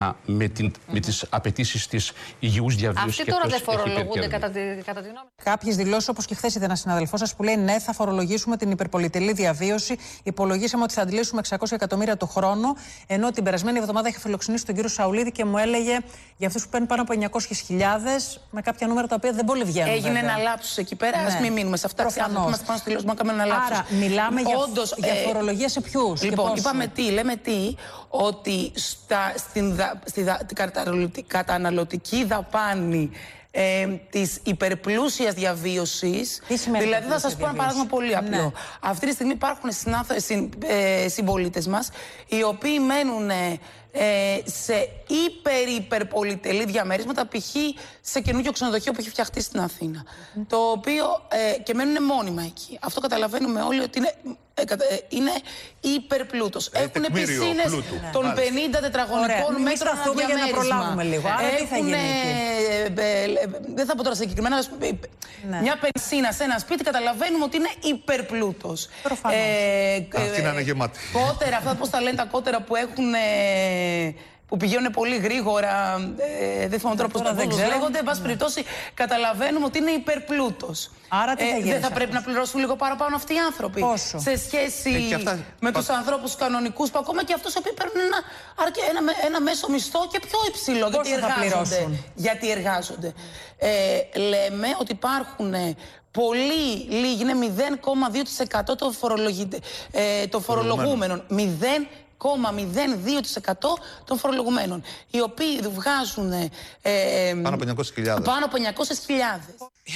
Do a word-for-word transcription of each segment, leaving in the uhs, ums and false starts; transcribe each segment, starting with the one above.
με, την, mm-hmm. με τις απαιτήσεις της υγιούς διαβίωσης. Αυτοί τώρα δεν φορολογούνται κατά τη, κατά τη νόμη. Κάποιες δηλώσεις, όπως και χθες είδε ένα συναδελφό σας που λέει ναι, θα φορολογήσουμε την υπερπολιτελή διαβίωση. Υπολογίσαμε ότι θα αντλήσουμε εξακόσια εκατομμύρια το χρόνο. Ενώ την περασμένη εβδομάδα είχα φιλοξενήσει τον κύριο Σαουλίδη και μου έλεγε για αυτούς που παίρνουν πάνω από εννιακόσιες χιλιάδες με κάποια νούμερα τα οποία δεν πολύ βγαίνουν. Έγινε βέβαια. Ένα λάψος εκεί πέρα. Ναι. Ας μην μείνουμε σε αυτά. Είμαστε πάνω στη να κάνουμε ένα λάψος. Άρα, μιλάμε για, Όντως, για ε, φορολογία σε ποιους. Λοιπόν, είπαμε τι, λέμε τι, ότι στα, στην, στη καταναλωτική δαπάνη ε, της υπερπλούσιας διαβίωσης, δηλαδή θα σας πω ένα παράδειγμα πολύ απλό. Ναι. Αυτή τη στιγμή υπάρχουν ε, συμπολίτες μας οι οποίοι μένουν ε, σε υπερ-υπερπολιτελή διαμερίσματα, π.χ. σε καινούργιο ξενοδοχείο που έχει φτιαχτεί στην Αθήνα. Mm. Το οποίο ε, και μένουν μόνιμα εκεί. Αυτό καταλαβαίνουμε όλοι ότι είναι, ε, ε, είναι υπερπλούτος. Ε, Έχουν πισίνες των ναι. πενήντα τετραγωνικών μέτρων ανά διαμέρισμα. Για να προλάβουμε λίγο. Άρα τι θα γίνει εκεί? Ε, ε, δεν θα πω τώρα συγκεκριμένα. Ναι. Μια πισίνα σε ένα σπίτι καταλαβαίνουμε ότι είναι υπερπλούτος. Προφανώς. Ε, Αυτή να είναι γεμάτη. Κότερα, αυτά πώς τα λένε τα κότερα που έχουν... Ε, που πηγαίνουν πολύ γρήγορα, ε, δεν θυμάμαι τώρα πώς τα λέγονται, εν πάση περιπτώσει καταλαβαίνουμε ότι είναι υπερπλούτος. Άρα τι θα γίνει? Ε, δεν θα πρέπει να πληρώσουν λίγο παραπάνω αυτοί οι άνθρωποι? Πόσο? Σε σχέση ε, αυτά... με τους ανθρώπους κανονικούς, που ακόμα και αυτούς που παίρνουν ένα, ένα, ένα μέσο μισθό και πιο υψηλό, γιατί εργάζονται. γιατί εργάζονται. Ε, λέμε ότι υπάρχουν πολύ λίγοι, είναι μηδέν κόμμα δύο τοις εκατό των ε, το φορολογούμενων. μηδέν κόμμα μηδέν δύο τοις εκατό των φορολογουμένων, οι οποίοι βγάζουν ε, πάνω από εννιακόσιες χιλιάδες. Πάνω από εννιακόσιες χιλιάδες.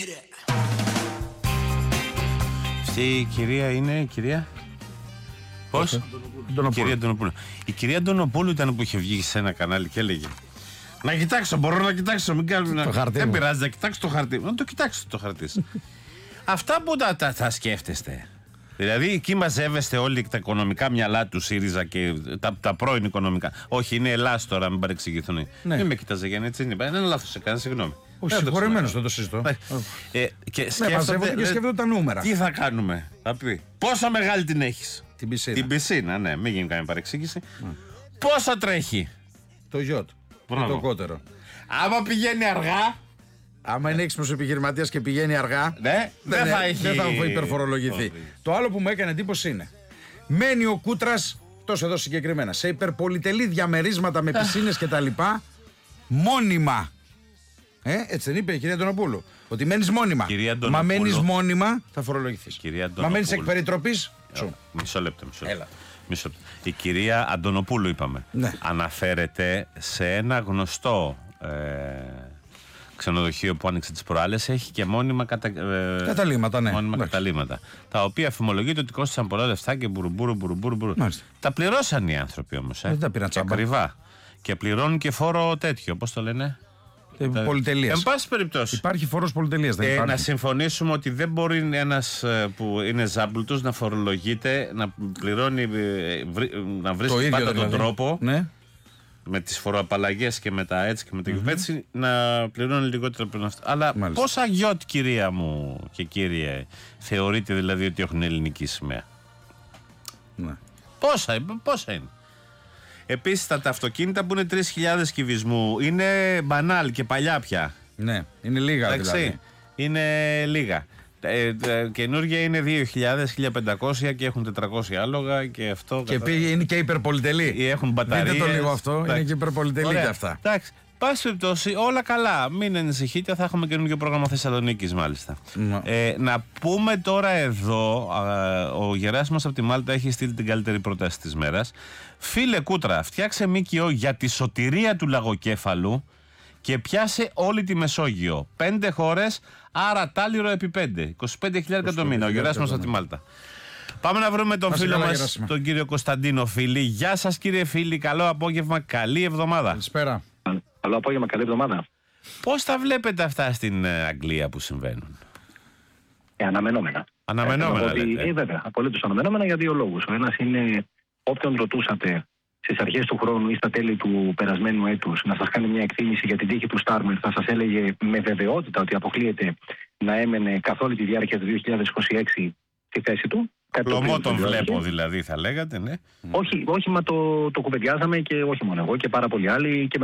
Αυτή η κυρία είναι η κυρία... Πώς? Η κυρία Αντωνοπούλου. Η κυρία Αντωνοπούλου ήταν που είχε βγει σε ένα κανάλι και έλεγε να κοιτάξω, μπορώ να κοιτάξω, μην κάνω... Το χαρτί δεν μου. πειράζει, να κοιτάξω το χαρτί. Να το κοιτάξω το χαρτί. Αυτά που τα, τα, τα σκέφτεστε. Δηλαδή εκεί μαζεύεστε όλοι τα οικονομικά μυαλά του ΣΥΡΙΖΑ και τα, τα πρώην οικονομικά. Όχι, είναι Ελλάς τώρα, μην παρεξηγηθούν. Ναι. Μην με κοιτάζε Γιάννη, έτσι είναι. Είναι λάθος, έκανε, συγγνώμη. Όχι, συγχωρεμένος, δεν το συζητώ. Ε, και ναι, σκέφτονται, και σκέφτονται τα νούμερα. Τι θα κάνουμε, θα πει. Πόσο μεγάλη την έχεις? Την πισίνα. Την πισίνα, ναι, μην γίνει καμία παρεξήγηση. Mm. Πόσο τρέχει? Το γιότ. Το κότερο. Άμα πηγαίνει αργά. Άμα είναι έξυπνος επιχειρηματίας και πηγαίνει αργά, ναι, δεν, δεν, θα έχει... δεν θα υπερφορολογηθεί. Το άλλο που μου έκανε εντύπωση είναι, μένει ο Κούτρας, τόσο εδώ συγκεκριμένα, σε υπερπολιτελή διαμερίσματα με πισίνες και τα λοιπά, μόνιμα. Ε, έτσι δεν είπε η κυρία Αντωνοπούλου? Ότι μένεις μόνιμα. Μα μένεις μόνιμα, θα φορολογηθείς. Μα μένεις εκ περιτροπής. Μισό λεπτό, μισό λεπτό. Μισό λεπτό. Η κυρία Αντωνοπούλου, είπαμε, ναι. αναφέρεται σε ένα γνωστό ε, ξενοδοχείο που άνοιξε τις προάλλες, έχει και μόνιμα κατα... ε... καταλήμματα, ναι. Μόνιμα καταλήμματα, τα οποία αφημολογείται ότι κόστησαν πολλά λεφτά και μπουρμπούρου, μπουρμπούρου, μπουρμπούρου. Τα πληρώσαν οι άνθρωποι όμως. Ε. Δεν τα πήραν τσάμπα. Ακριβά. Και πληρώνουν και φόρο τέτοιο, πώς το λένε? Ε, πολυτελείας. Εν πάση περιπτώσει. Υπάρχει φόρος πολυτελείας, δεν ε, υπάρχει? Να συμφωνήσουμε ότι δεν μπορεί ένας που είναι ζάμπλουτος να φορολογείται, να πληρώνει, να βρίσκει πάντα δηλαδή τον τρόπο. Ναι. Με τις φοροαπαλλαγές και με τα έτσι και με τα mm-hmm. έτσι, να πληρώνει λιγότερο από αυτό. Αλλά μάλιστα. Πόσα γιότ, κυρία μου και κύριε, θεωρείτε δηλαδή ότι έχουν ελληνική σημαία? Ναι. Πόσα, πόσα είναι? Επίσης τα, τα αυτοκίνητα που είναι τρεις χιλιάδες κυβισμού είναι μπανάλ και παλιά πια. Ναι, είναι λίγα. Εντάξει, δηλαδή. Είναι λίγα. Ε, ε, καινούργια είναι δύο χιλιάδες, χίλια πεντακόσια και έχουν τετρακόσια άλογα και αυτό. Και κατά... είναι και υπερπολιτελή. Ή έχουν μπαταρίες. Δείτε το λίγο αυτό, εντάξει. Είναι και υπερπολιτελή και αυτά. Εντάξει. Πάση περιπτώσει, όλα καλά. Μην ανησυχείτε, θα έχουμε καινούργιο πρόγραμμα Θεσσαλονίκης, μάλιστα. Mm. Ε, να πούμε τώρα εδώ, α, ο Γεράσιμος από τη Μάλτα έχει στείλει την καλύτερη πρόταση της μέρας. Φίλε Κούτρα, φτιάξε ΜΚΟ για τη σωτηρία του λαγοκέφαλου και πιάσε όλη τη Μεσόγειο. Πέντε χώρες, άρα τάλιρο επί πέντε. είκοσι πέντε χιλιάδες το μήνα. Ο Γεράσιμος από τη Μάλτα. Πάμε να βρούμε τον Άς φίλο μας, Γεράσιμα. τον κύριο Κωνσταντίνο Φίλη. Γεια σας κύριε Φίλη, καλό απόγευμα, καλή εβδομάδα. Καλησπέρα. Καλό απόγευμα, καλή εβδομάδα. Πώς τα βλέπετε αυτά στην Αγγλία που συμβαίνουν? Ε, αναμενόμενα. Αναμενόμενα, ε, λέτε. Ε, βέβαια, απολύτως αναμενόμενα για δύο λόγους. Ο ένας είναι όποιον ρωτούσατε στις αρχές του χρόνου ή στα τέλη του περασμένου έτους να σας κάνει μια εκτίμηση για την τύχη του Στάρμερ, θα σας έλεγε με βεβαιότητα ότι αποκλείεται να έμενε καθ' όλη τη διάρκεια του δύο χιλιάδες είκοσι έξι στη θέση του. Απλωμό τον βλέπω δηλαδή, θα λέγατε, ναι. Όχι, όχι, μα το, το κουβεντιάζαμε και όχι μόνο εγώ και πάρα πολλοί άλλοι. Και